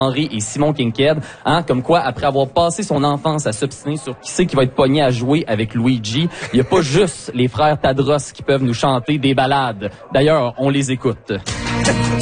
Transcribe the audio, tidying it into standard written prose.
Henry et Simon Kincaid, comme quoi, après avoir passé son enfance à s'obstiner sur qui c'est qui va être pogné à jouer avec Luigi, il n'y a pas juste les frères Tadros qui peuvent nous chanter des ballades. D'ailleurs, on les écoute.